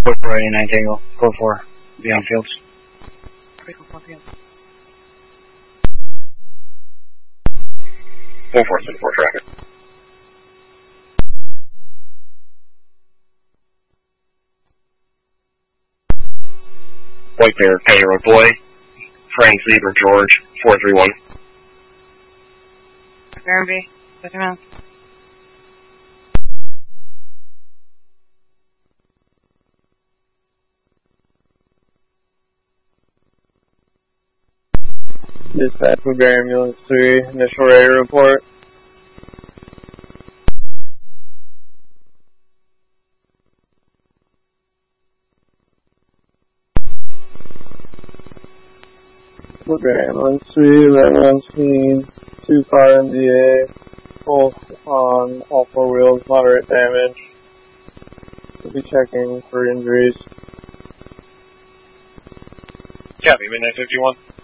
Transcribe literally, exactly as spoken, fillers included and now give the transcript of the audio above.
four four eighty-nine Tango, four four, beyond fields. four four six four traffic. White Bear, County Road Boy, Frank Lieber George, four three one. R M B, put him out. Dispatch for Bear Ambulance three, initial ready report. For Bear Ambulance three, right on scene, two car M D A, both on all four wheels, moderate damage. We'll be checking for injuries. Copy, Midnight fifty-one.